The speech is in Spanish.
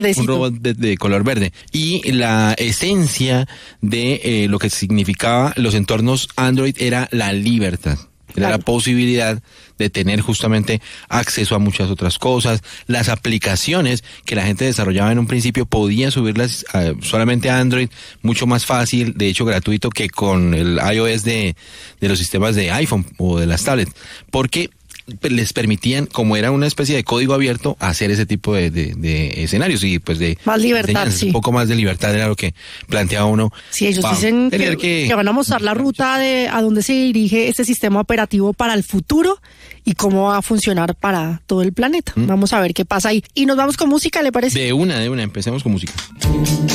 un robot de color verde. Y la esencia de lo que significaba los entornos Android era la libertad. Era la posibilidad de tener justamente acceso a muchas otras cosas. Las aplicaciones que la gente desarrollaba en un principio podía subirlas solamente a Android, mucho más fácil, de hecho gratuito, que con el iOS de los sistemas de iPhone o de las tablets, porque les permitían, como era una especie de código abierto, hacer ese tipo de escenarios y pues de más libertad, sí. Un poco más de libertad era lo que planteaba uno. Sí, ellos dicen que van a mostrar la ruta de a dónde se dirige este sistema operativo para el futuro y cómo va a funcionar para todo el planeta. Vamos a ver qué pasa ahí. Y nos vamos con música, ¿le parece? De una, empecemos con música.